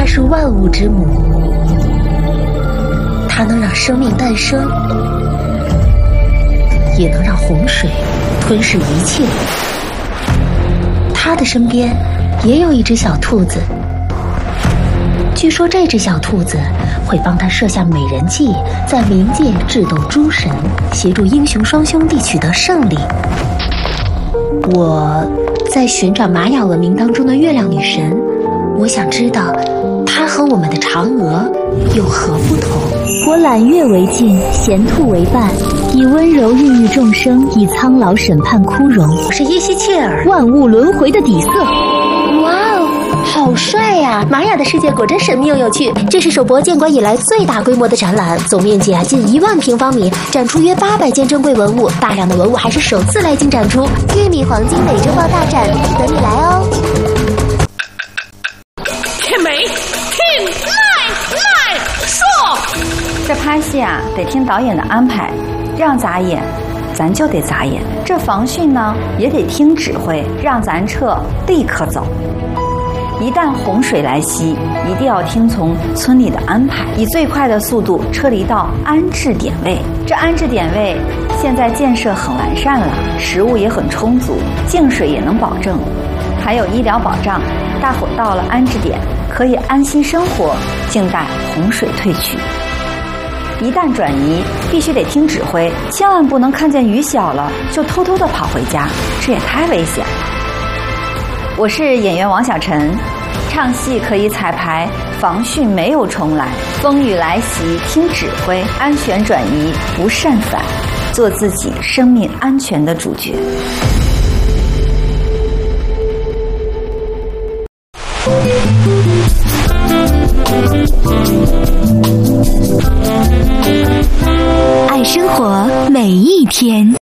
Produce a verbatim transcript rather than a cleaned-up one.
是万物之母，它能让生命诞生，也能让洪水吞噬一切。它的身边也有一只小兔子，据说这只小兔子会帮他设下美人计，在冥界智斗诸神，协助英雄双兄弟取得胜利。我在寻找玛雅文明当中的月亮女神，我想知道她和我们的嫦娥有何不同。 我揽月为镜，衔兔为伴，以温柔孕育众生，以苍老审判枯荣。 我是耶西切尔， 万物轮回的底色。 哇哦，好帅呀！玛雅的世界果真神秘又有趣。这是首博建馆以来最大规模的展览，总面积啊近一万平方米，展出约八百件珍贵文物，大量的文物还是首次来京展出。玉米黄金美洲豹大展等你来哦！ 天梅，听来来说， 这拍戏啊得听导演的安排，让咱演，咱就得咋演。这防汛呢也得听指挥，让咱撤立刻走。一旦洪水来袭，一定要听从村里的安排，以最快的速度撤离到安置点位。这安置点位现在建设很完善了，食物也很充足，净水也能保证，还有医疗保障。大伙到了安置点可以安心生活，静待洪水退去。一旦转移，必须得听指挥，千万不能看见雨小了就偷偷的跑回家，这也太危险了。我是演员王小晨，唱戏可以彩排，防汛没有重来，风雨来袭听指挥，安全转移不擅返，做自己生命安全的主角。 爱生活每一天。